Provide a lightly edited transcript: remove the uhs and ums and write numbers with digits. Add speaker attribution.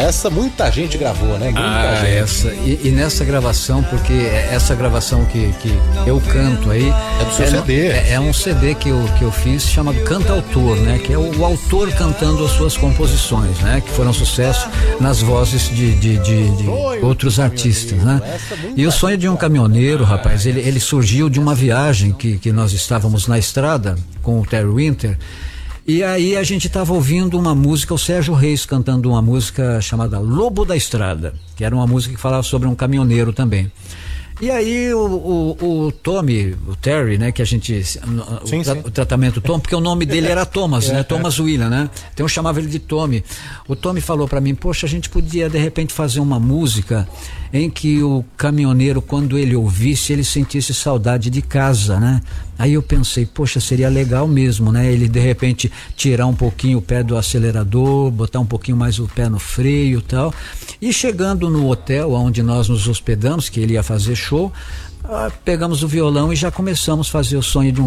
Speaker 1: essa muita gente gravou, né? Muita gente.
Speaker 2: Essa. E nessa gravação, porque essa gravação que eu canto aí.
Speaker 1: É do seu CD.
Speaker 2: É um CD que eu fiz chamado Cantautor, né? Que é o autor cantando as suas composições, né? Que foram sucesso nas vozes de outros artistas, né? E o sonho de um caminhoneiro, rapaz, ele surgiu de uma viagem que nós estávamos na estrada com o Terry Winter. E aí a gente estava ouvindo uma música, o Sérgio Reis cantando uma música chamada Lobo da Estrada, que era uma música que falava sobre um caminhoneiro também. E aí o Tommy, o Terry, né, que a gente o tratamento Tom, porque o nome dele era Thomas, né, Thomas William, né? Então eu chamava ele de Tommy. O Tommy falou para mim: "Poxa, a gente podia de repente fazer uma música em que o caminhoneiro, quando ele ouvisse, ele sentisse saudade de casa, né?" Aí eu pensei: "Poxa, seria legal mesmo, né? Ele de repente tirar um pouquinho o pé do acelerador, botar um pouquinho mais o pé no freio e tal." E chegando no hotel onde nós nos hospedamos, que ele ia fazer show, pegamos o violão e já começamos a fazer o sonho de um